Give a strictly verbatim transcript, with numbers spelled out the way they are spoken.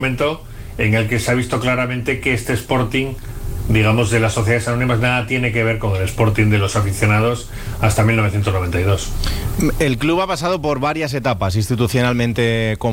momento en el que se ha visto claramente que este Sporting, digamos, de las sociedades anónimas, nada tiene que ver con el Sporting de los aficionados hasta mil novecientos noventa y dos. El club ha pasado por varias etapas institucionalmente